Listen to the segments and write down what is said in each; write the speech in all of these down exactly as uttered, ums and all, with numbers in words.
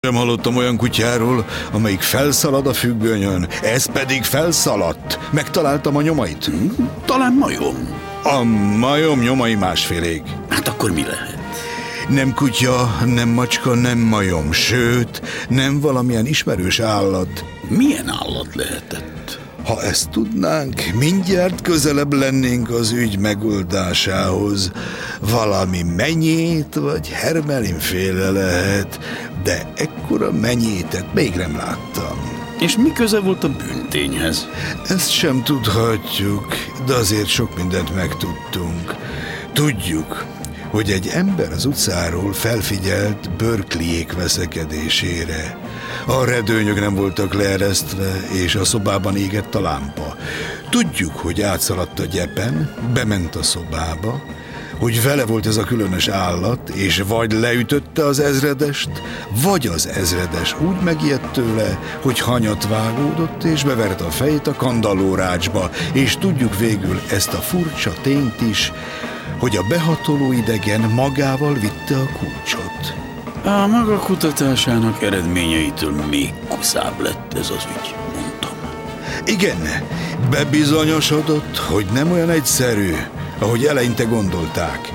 Nem hallottam olyan kutyáról, amelyik felszalad a függönyön. Ez pedig felszaladt. Megtaláltam a nyomait. Hmm, talán majom. A majom nyomai másfélék. Hát akkor mi lehet? Nem kutya, nem macska, nem majom. Sőt, nem valamilyen ismerős állat. Milyen állat lehetett? Ha ezt tudnánk, mindjárt közelebb lennénk az ügy megoldásához. Valami menyét vagy hermelinféle lehet, de ekkora menyétet még nem láttam. És mi köze volt a bűntényhez? Ezt sem tudhatjuk, de azért sok mindent megtudtunk. Tudjuk, hogy egy ember az utcáról felfigyelt Berkeleyék veszekedésére. A redőnyök nem voltak leeresztve, és a szobában égett a lámpa. Tudjuk, hogy átszaladt a gyepen, bement a szobába, hogy vele volt ez a különös állat, és vagy leütötte az ezredest, vagy az ezredes úgy megijedt tőle, hogy hanyat vágódott, és beverte a fejét a kandallórácsba, és tudjuk végül ezt a furcsa tényt is, hogy a behatoló idegen magával vitte a kulcsot. A maga kutatásának eredményeitől még kuszább lett ez az ügy, mondtam. Igen, bebizonyosodott, hogy nem olyan egyszerű, ahogy eleinte gondolták.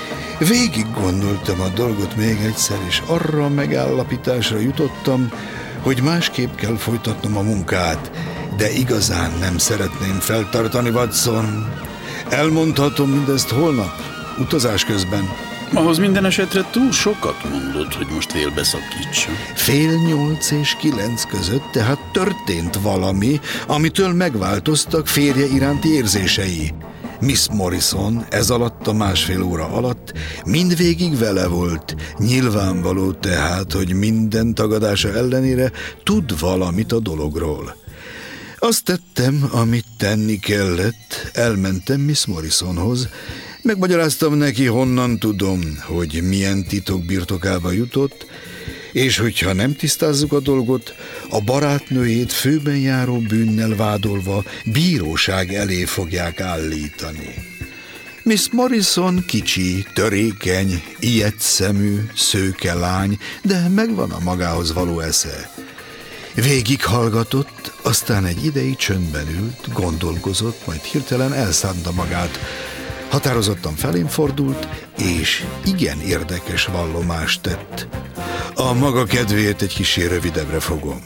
Végig gondoltam a dolgot még egyszer, és arra a megállapításra jutottam, hogy másképp kell folytatnom a munkát, de igazán nem szeretném feltartani, Watson. Elmondhatom mindezt holnap, utazás közben. Ahhoz minden esetre túl sokat mondod, hogy most félbeszakítsam. Fél nyolc és kilenc között tehát történt valami, amitől megváltoztak férje iránti érzései. Miss Morrison ez alatt a másfél óra alatt mindvégig vele volt. Nyilvánvaló tehát, hogy minden tagadása ellenére tud valamit a dologról. Azt tettem, amit tenni kellett, elmentem Miss Morrisonhoz, megmagyaráztam neki, honnan tudom, hogy milyen titok birtokába jutott, és hogyha nem tisztázzuk a dolgot, a barátnőjét főben járó bűnnel vádolva bíróság elé fogják állítani. Miss Morrison kicsi, törékeny, ijedt szemű, szőke lány, de megvan a magához való esze. Végighallgatott, aztán egy ideig csöndben ült, gondolkozott, majd hirtelen elszánta magát. Határozottan felém fordult, és igen érdekes vallomást tett. A maga kedvéért egy kissé rövidebbre fogom.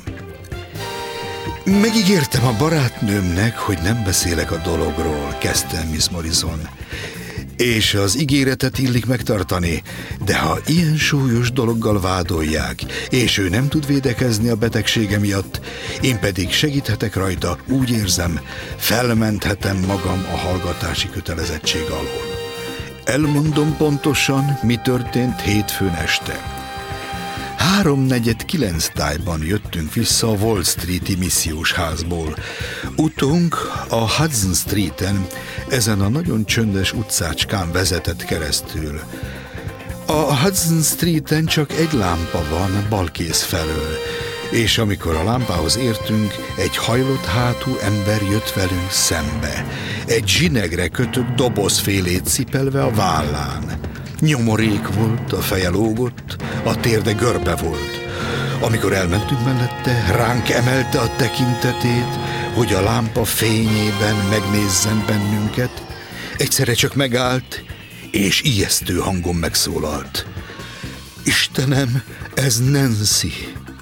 Megígértem a barátnőmnek, hogy nem beszélek a dologról, kezdte Miss Morrison. És az ígéretet illik megtartani, de ha ilyen súlyos dologgal vádolják, és ő nem tud védekezni a betegsége miatt, én pedig segíthetek rajta, úgy érzem, felmenthetem magam a hallgatási kötelezettség alól. Elmondom pontosan, mi történt hétfőn este. Háromnegyed kilenc tájban jöttünk vissza a Wall Street-i missziós házból. Utunk a Hudson Streeten, ezen a nagyon csöndes utcácskán vezetett keresztül. A Hudson Streeten csak egy lámpa van balkész felől, és amikor a lámpához értünk, egy hajlott hátú ember jött velünk szembe. Egy zsinegre kötött dobozfélét cipelve a vállán. Nyomorék volt, a feje lógott, a térde görbe volt. Amikor elmentünk mellette, ránk emelte a tekintetét, hogy a lámpa fényében megnézzen bennünket. Egyszerre csak megállt, és ijesztő hangon megszólalt. Istenem, ez Nancy!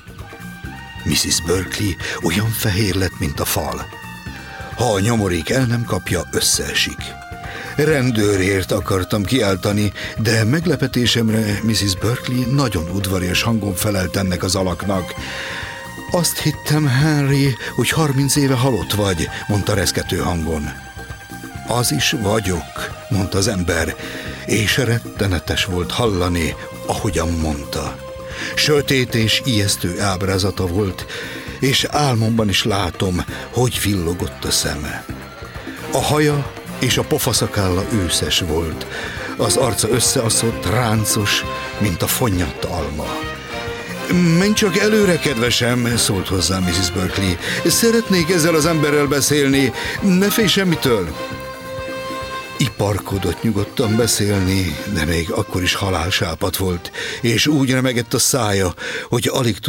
miszisz Berkeley olyan fehér lett, mint a fal. Ha a nyomorék el nem kapja, összeesik. Rendőrért akartam kiáltani, de meglepetésemre miszisz Berkeley nagyon udvarias hangon felelt ennek az alaknak. Azt hittem, Henry, hogy harminc éve halott vagy, mondta reszkető hangon. Az is vagyok, mondta az ember, és rettenetes volt hallani, ahogyan mondta. Sötét és ijesztő ábrázata volt, és álmomban is látom, hogy villogott a szeme. A haja és a pofaszakálla őszes volt, az arca összeaszott, ráncos, mint a fonnyadt alma. Menj csak előre, kedvesem, szólt hozzá miszisz Berkeley. Szeretnék ezzel az emberrel beszélni, ne félj semmitől. parkodott nyugodtan beszélni, de még akkor is halálsápat volt, és úgy remegett a szája, hogy alig